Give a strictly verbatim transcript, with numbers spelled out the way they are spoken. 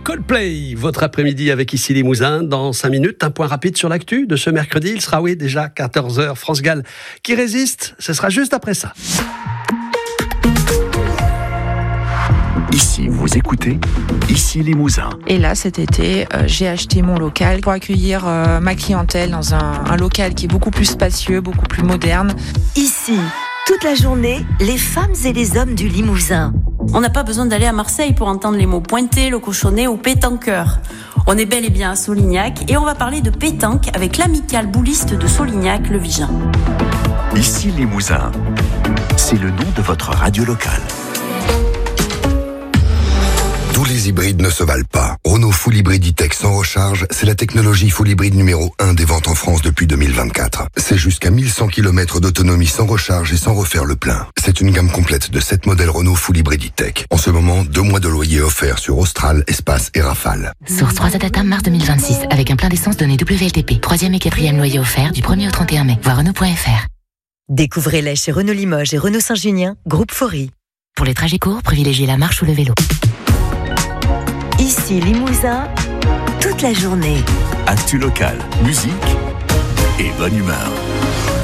Coldplay, votre après-midi avec Ici Limousin. Dans cinq minutes, un point rapide sur l'actu de ce mercredi. Il sera, oui, déjà quatorze heures. France Gall qui résiste, ce sera juste après ça. Ici, vous écoutez Ici Limousin. Et là, cet été, euh, j'ai acheté mon local pour accueillir euh, ma clientèle dans un, un local qui est beaucoup plus spacieux, beaucoup plus moderne. Ici, toute la journée, les femmes et les hommes du Limousin. On n'a pas besoin d'aller à Marseille pour entendre les mots pointé, le cochonnet ou pétanqueur. On est bel et bien à Solignac et on va parler de pétanque avec l'amicale bouliste de Solignac, le Vigin. Ici Limousin, c'est le nom de votre radio locale. Tous les hybrides ne se valent pas. Renault Full Hybrid E-Tech sans recharge, c'est la technologie Full Hybrid numéro un des ventes en France depuis deux mille vingt-quatre. C'est jusqu'à mille cent kilomètres d'autonomie sans recharge et sans refaire le plein. C'est une gamme complète de sept modèles Renault Full Hybrid E-Tech. En ce moment, deux mois de loyer offerts sur Austral, Espace et Rafale. Source trois Adata mars deux mille vingt-six, avec un plein d'essence donné W L T P. Troisième et quatrième loyer offert du premier au trente et un mai. Voir Renault point F R. Découvrez-les chez Renault Limoges et Renault Saint-Junien, groupe Faury. Pour les trajets courts, privilégiez la marche ou le vélo. Ici Limousin, toute la journée. Actu local, musique et bonne humeur.